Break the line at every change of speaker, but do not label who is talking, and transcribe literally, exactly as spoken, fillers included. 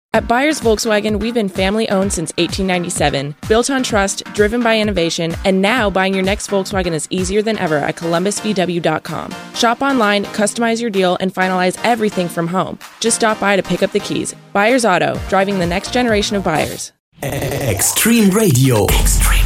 At Byers Volkswagen, we've been family-owned since eighteen ninety-seven, built on trust, driven by innovation, and now buying your next Volkswagen is easier than ever at columbus v w dot com. Shop online, customize your deal, and finalize everything from home. Just stop by to pick up the keys. Byers Auto, driving the next generation of buyers.
Extreme Radio. Extreme.